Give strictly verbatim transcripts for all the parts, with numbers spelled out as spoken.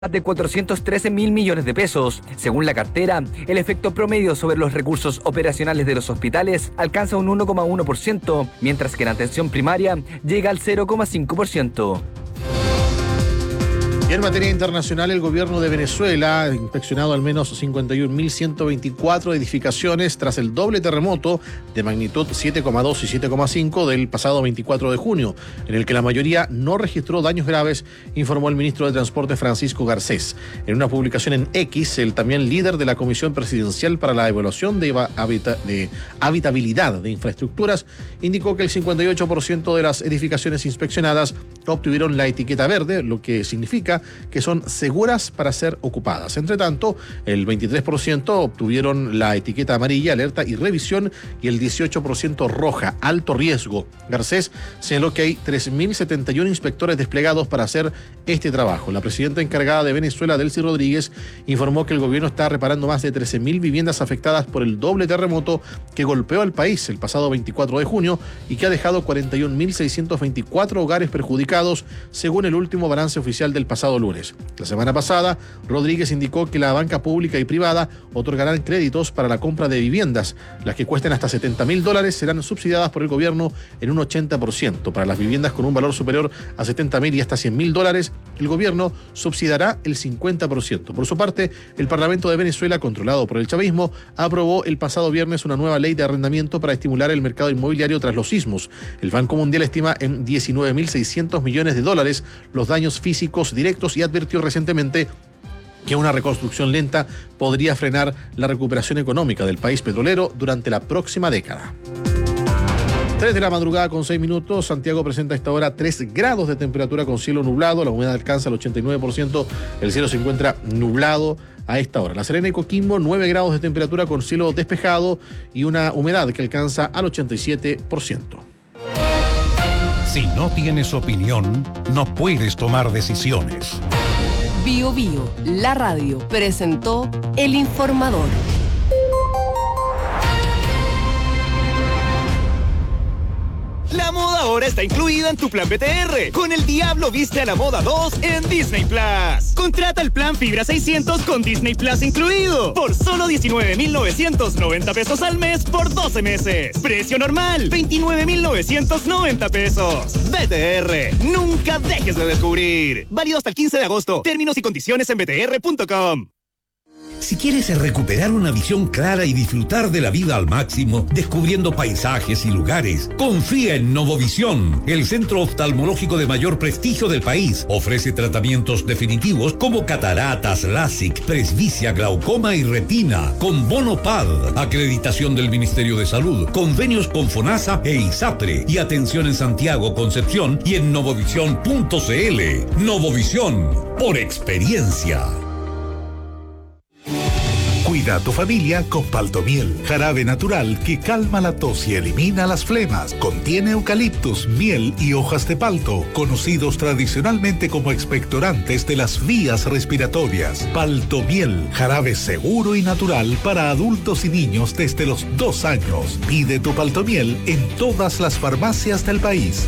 de cuatrocientos trece mil millones de pesos. Según la cartera, el efecto promedio sobre los recursos operacionales de los hospitales alcanza un uno coma uno por ciento, mientras que en atención primaria llega al cero coma cinco por ciento. Y en materia internacional, el gobierno de Venezuela ha inspeccionado al menos cincuenta y un mil ciento veinticuatro edificaciones tras el doble terremoto de magnitud siete coma dos y siete coma cinco del pasado veinticuatro de junio, en el que la mayoría no registró daños graves, informó el ministro de Transporte Francisco Garcés. En una publicación en X, el también líder de la Comisión Presidencial para la Evaluación de, habita- de Habitabilidad de Infraestructuras indicó que el cincuenta y ocho por ciento de las edificaciones inspeccionadas obtuvieron la etiqueta verde, lo que significa que son seguras para ser ocupadas. Entre tanto, el veintitrés por ciento obtuvieron la etiqueta amarilla, alerta y revisión, y el dieciocho por ciento roja, alto riesgo. Garcés señaló que hay tres mil setenta y uno inspectores desplegados para hacer este trabajo. La presidenta encargada de Venezuela, Delcy Rodríguez, informó que el gobierno está reparando más de trece mil viviendas afectadas por el doble terremoto que golpeó al país el pasado veinticuatro de junio y que ha dejado cuarenta y un mil seiscientos veinticuatro hogares perjudicados, según el último balance oficial del pasado lunes. La semana pasada, Rodríguez indicó que la banca pública y privada otorgarán créditos para la compra de viviendas. Las que cuesten hasta setenta mil dólares serán subsidiadas por el gobierno en un ochenta por ciento. Para las viviendas con un valor superior a setenta mil y hasta cien mil dólares, el gobierno subsidiará el cincuenta por ciento. Por su parte, el Parlamento de Venezuela, controlado por el chavismo, aprobó el pasado viernes una nueva ley de arrendamiento para estimular el mercado inmobiliario tras los sismos. El Banco Mundial estima en diecinueve mil seiscientos millones de dólares los daños físicos directos y advirtió recientemente que una reconstrucción lenta podría frenar la recuperación económica del país petrolero durante la próxima década. tres de la madrugada con seis minutos, Santiago presenta a esta hora tres grados de temperatura con cielo nublado, la humedad alcanza el ochenta y nueve por ciento, el cielo se encuentra nublado a esta hora. La Serena y Coquimbo, nueve grados de temperatura con cielo despejado y una humedad que alcanza al ochenta y siete por ciento. Si no tienes opinión, no puedes tomar decisiones. Bio Bio, la radio, presentó El Informador. La moda ahora está incluida en tu plan B T R. Con el Diablo Viste a la Moda dos en Disney Plus. Contrata el plan Fibra seiscientos con Disney Plus incluido. Por solo diecinueve mil novecientos noventa pesos al mes por doce meses. Precio normal, veintinueve mil novecientos noventa pesos. B T R, nunca dejes de descubrir. Válido hasta el quince de agosto. Términos y condiciones en b t r punto com. Si quieres recuperar una visión clara y disfrutar de la vida al máximo, descubriendo paisajes y lugares, confía en Novovisión, el centro oftalmológico de mayor prestigio del país. Ofrece tratamientos definitivos como cataratas, LASIK, presbicia, glaucoma y retina, con bono P A D, acreditación del Ministerio de Salud, convenios con FONASA e ISAPRE, y atención en Santiago, Concepción y en novovisión punto c l. Novovisión, por experiencia. Cuida a tu familia con Paltomiel, jarabe natural que calma la tos y elimina las flemas. Contiene eucaliptus, miel y hojas de palto, conocidos tradicionalmente como expectorantes de las vías respiratorias. Paltomiel, jarabe seguro y natural para adultos y niños desde los dos años. Pide tu Paltomiel en todas las farmacias del país.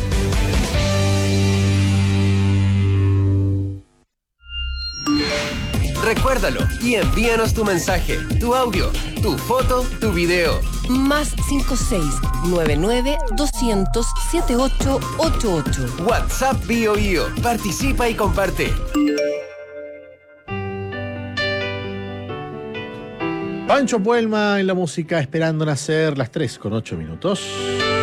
Recuérdalo y envíanos tu mensaje, tu audio, tu foto, tu video. Más cinco seis nueve nueve doscientos setenta y ocho ochenta y ocho. WhatsApp Bio Bio. Participa y comparte. Pancho Puelma en la música, esperando nacer, las tres con ocho minutos.